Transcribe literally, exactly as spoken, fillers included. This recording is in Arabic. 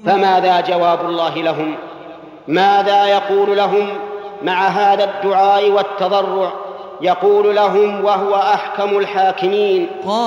فماذا جواب الله لهم؟ ماذا يقول لهم مع هذا الدعاء والتضرع؟ يقول لهم وهو أحكم الحاكمين: